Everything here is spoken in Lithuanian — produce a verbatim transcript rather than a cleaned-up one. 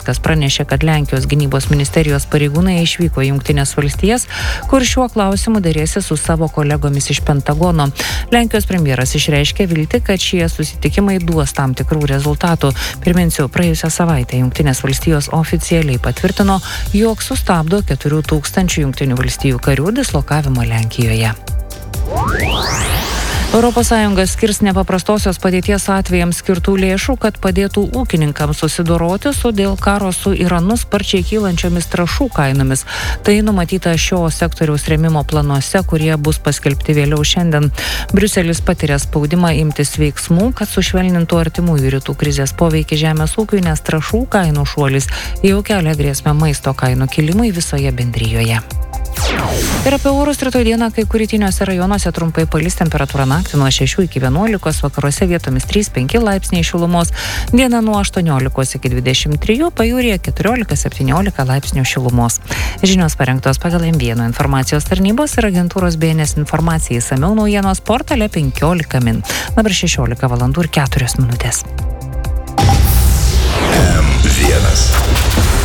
Paluckas pranešė, kad Lenkijos gynybos ministerijos pareigūnai išvyko į Jungtines valstijas, kur šiuo klausimu dėrėsi su savo kolegomis iš Pentagono. Lenkijos premjeras išreiškė viltį, kad šie susitikimai duos tam tikrų rezultatų. Priminsiu, praėjusią savaitę Jungtinės valstijos oficialiai patvirtino, jog sustabdo keturių tūkstančių Jungtinių valstijų karių dislokavimą Lenkijoje. Europos Sąjunga skirs nepaprastosios padėties atvejams skirtų lėšų, kad padėtų ūkininkams susidoroti su dėl karo su Iranu sparčiai kylančiomis trąšų kainomis. Tai numatyta šio sektoriaus rėmimo planuose, kurie bus paskelbti vėliau šiandien. Briuselis patiria spaudimą imtis veiksmų, kad sušvelnintų artimųjų rytų krizės poveikį žemės ūkiui, nes trąšų kainų šuolis jau kelia grėsmę maisto kainų kilimui visoje bendrijoje. Ir apie orus rytoj dieną, kai kur rytiniuose rajonuose trumpai palis, temperatūra naktį nuo šešių iki vienuolikos, vakaruose vietomis trys penki laipsniai šilumos, diena nuo aštuoniolikos iki dvidešimt trijų, pajūryje keturiolika septyniolika laipsnių šilumos. Žinios parengtos pagal M vienas informacijos tarnybos ir agentūros B N S informacija. Išsamiau naujienos portale penkiolika min. Dabar šešiolika valandų ir keturios minutės. M vienas.